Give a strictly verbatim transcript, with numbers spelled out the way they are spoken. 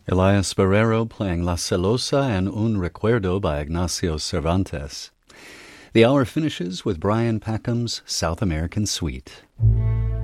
Elias Barrero playing La Celosa and Un Recuerdo by Ignacio Cervantes. The hour finishes with Brian Packham's South American Suite.